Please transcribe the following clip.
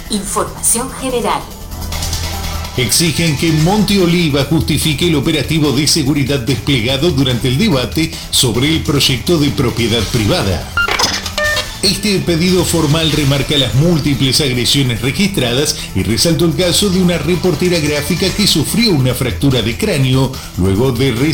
Información general. Exigen que Monte Oliva justifique el operativo de seguridad desplegado durante el debate sobre el proyecto de propiedad privada. Este pedido formal remarca las múltiples agresiones registradas y resaltó el caso de una reportera gráfica que sufrió una fractura de cráneo luego de